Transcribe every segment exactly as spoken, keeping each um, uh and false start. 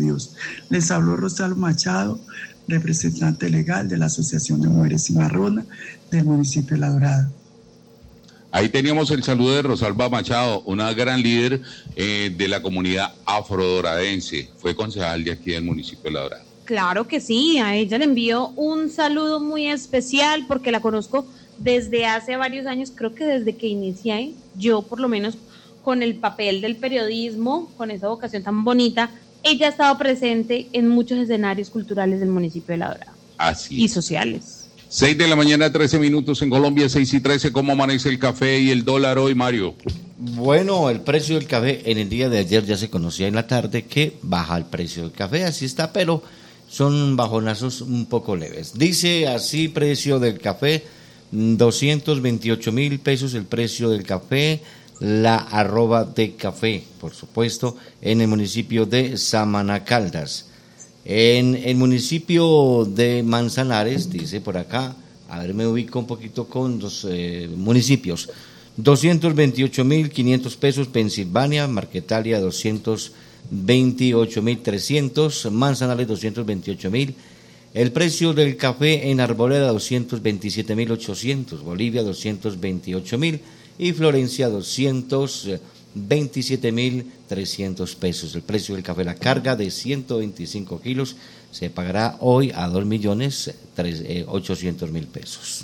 objetivos. Les habló Rosalba Machado, representante legal de la Asociación de Mujeres Cimarronas del municipio de La Dorada. Ahí teníamos el saludo de Rosalba Machado, una gran líder eh, de la comunidad afrodoradense. Fue concejal de aquí del municipio de La Dorada. Claro que sí, a ella le envío un saludo muy especial porque la conozco desde hace varios años, creo que desde que inicié, yo por lo menos con el papel del periodismo, con esa vocación tan bonita, ella ha estado presente en muchos escenarios culturales del municipio de La Dorada. Así y sociales. seis de la mañana, trece minutos en Colombia, seis y trece. ¿Cómo amanece el café y el dólar hoy, Mario? Bueno, el precio del café en el día de ayer ya se conocía en la tarde que baja el precio del café, así está, pero son bajonazos un poco leves. Dice así, precio del café, doscientos veintiocho mil pesos el precio del café, la arroba de café, por supuesto, en el municipio de Samaná Caldas. En el municipio de Manzanares, dice por acá, a ver, me ubico un poquito con los eh, municipios, doscientos veintiocho mil quinientos pesos, Pensilvania, Marquetalia doscientos veintiocho mil trescientos, Manzanares doscientos veintiocho mil, el precio del café en Arboleda doscientos veintisiete mil ochocientos, Bolivia doscientos veintiocho mil y Florencia doscientos veintisiete mil trescientos pesos. El precio del café, la carga de ciento veinticinco kilos, se pagará hoy a dos millones ochocientos mil pesos.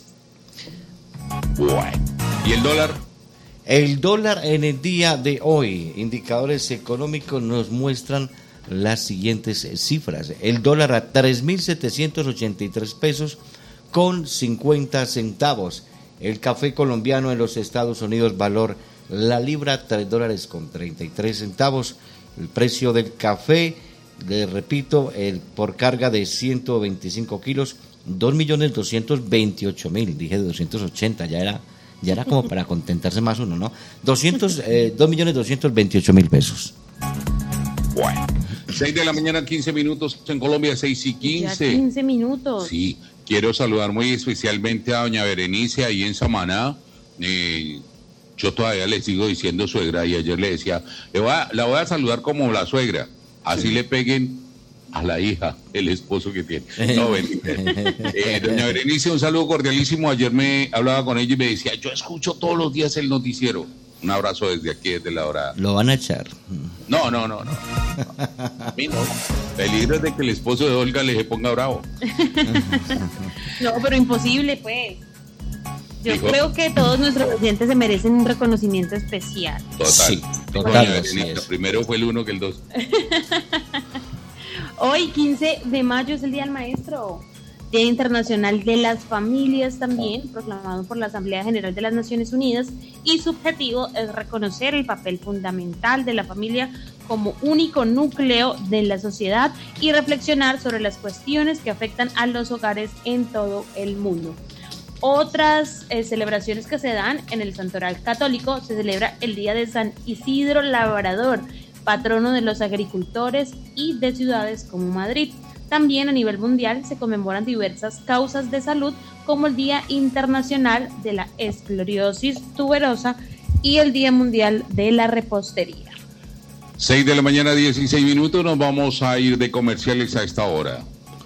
Bueno. ¿Y el dólar? El dólar en el día de hoy, indicadores económicos nos muestran las siguientes cifras. El dólar a tres mil setecientos ochenta y tres pesos con cincuenta centavos. El café colombiano en los Estados Unidos, valor la libra, tres dólares con treinta y tres centavos. El precio del café, le repito, el por carga de ciento veinticinco kilos, dos millones doscientos veintiocho mil, dije doscientos ochenta, ya era, ya era como para contentarse más uno, ¿no? doscientos, eh, dos millones doscientos veintiocho mil pesos. Bueno, seis de la mañana, quince minutos en Colombia, seis y quince. Ya quince minutos. Sí, quiero saludar muy especialmente a doña Berenice ahí en Samaná. Eh, yo todavía le sigo diciendo suegra y ayer le decía, le voy a, la voy a saludar como la suegra, así sí. Le peguen a la hija, el esposo que tiene. No, bendito. Eh, doña Berenice, un saludo cordialísimo. Ayer me hablaba con ella y me decía, yo escucho todos los días el noticiero. Un abrazo desde aquí, desde La Dorada. ¿Lo van a echar? No, no, no, no. A mí no. Peligro es de que el esposo de Olga le se ponga bravo. No, pero imposible, pues. Yo Dijo, creo que todos nuestros pacientes se merecen un reconocimiento especial. Total. Sí, total. Berenice, primero fue el uno que el dos. Hoy, quince de mayo, es el Día del Maestro. Día Internacional de las Familias también, proclamado por la Asamblea General de las Naciones Unidas, y su objetivo es reconocer el papel fundamental de la familia como único núcleo de la sociedad y reflexionar sobre las cuestiones que afectan a los hogares en todo el mundo. Otras eh, celebraciones que se dan en el Santoral Católico, se celebra el Día de San Isidro Labrador, patrono de los agricultores y de ciudades como Madrid. También a nivel mundial se conmemoran diversas causas de salud como el Día Internacional de la Esclerosis Tuberosa y el Día Mundial de la Repostería. seis de la mañana, dieciséis minutos, nos vamos a ir de comerciales a esta hora.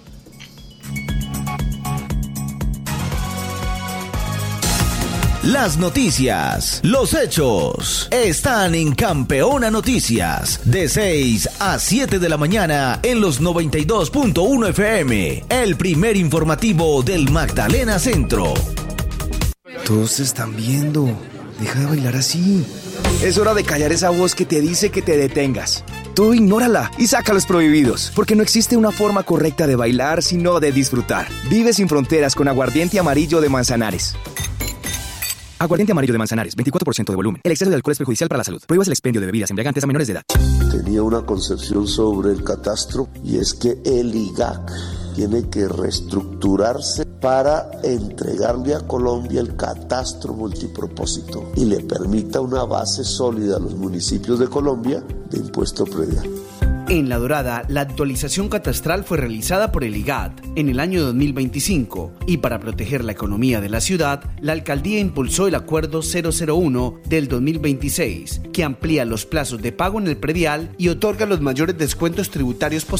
Las noticias, los hechos, están en Campeona Noticias, de seis a siete de la mañana en los noventa y dos punto uno F M, el primer informativo del Magdalena Centro. Todos te están viendo, deja de bailar así. Es hora de callar esa voz que te dice que te detengas. Tú ignórala y saca los prohibidos, porque no existe una forma correcta de bailar, sino de disfrutar. Vive sin fronteras con Aguardiente Amarillo de Manzanares. Aguardiente Amarillo de Manzanares, veinticuatro por ciento de volumen. El exceso de alcohol es perjudicial para la salud. Prohíbas el expendio de bebidas embriagantes a menores de edad. Tenía una concepción sobre el catastro y es que el I G A C tiene que reestructurarse para entregarle a Colombia el catastro multipropósito y le permita una base sólida a los municipios de Colombia de impuesto predial. En La Dorada, la actualización catastral fue realizada por el I G A T en el año dos mil veinticinco y para proteger la economía de la ciudad, la alcaldía impulsó el acuerdo cero cero uno del dos mil veintiséis, que amplía los plazos de pago en el predial y otorga los mayores descuentos tributarios posibles